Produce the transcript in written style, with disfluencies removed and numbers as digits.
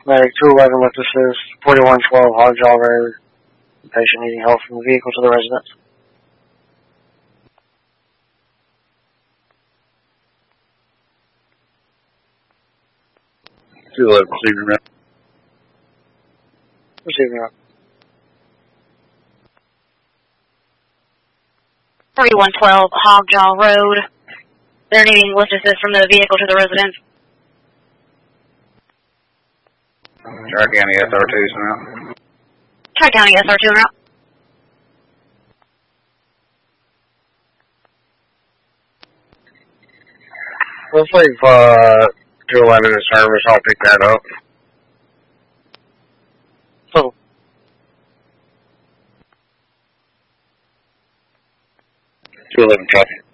Medic 211, what this is, 4112 Hogjaw Road. Patient needing help from the vehicle to the residence. 211, receiving route. Receiving route. 4112 Hogjaw Road. They're needing lift assist from the vehicle to the residence. Tri-County SR2's en route. Tri-County SR2 en route. Let's leave 211 in service. I'll pick that up. So. 211 traffic.